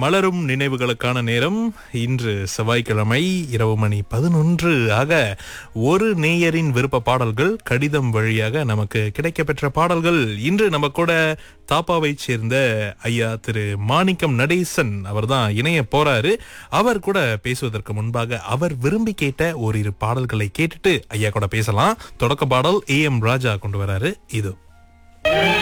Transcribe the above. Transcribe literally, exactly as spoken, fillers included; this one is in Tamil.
மலரும் நினைவுகளுக்கான நேரம். இன்று செவ்வாய்க்கிழமை இரவு மணி பதினொன்று ஆக ஒரு நேயரின் விருப்ப பாடல்கள் கடிதம் வழியாக நமக்கு கிடைக்கப்பெற்ற பாடல்கள். இன்று நம்ம கூட தாப்பாவை சேர்ந்த ஐயா திரு மாணிக்கம் நடேசன் அவர்தான் இணைய போறாரு. அவர் கூட பேசுவதற்கு முன்பாக அவர் விரும்பி கேட்ட ஓரிரு பாடல்களை கேட்டுட்டு ஐயா கூட பேசலாம். தொடக்க பாடல் ஏ எம் ராஜா கொண்டு வராரு. இது